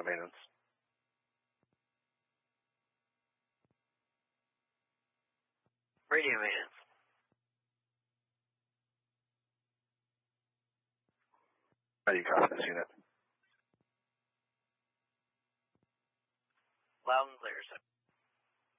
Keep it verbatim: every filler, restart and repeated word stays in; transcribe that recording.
maintenance. Radio maintenance. How do you copy this unit? Loud and clear, sir.